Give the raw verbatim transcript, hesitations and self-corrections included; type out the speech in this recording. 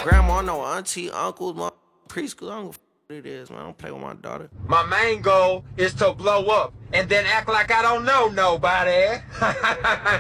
grandma, no auntie, uncles, mom, preschool. I don't give a what it is, man. I don't play with my daughter. My main goal is to blow up and then act like I don't know nobody.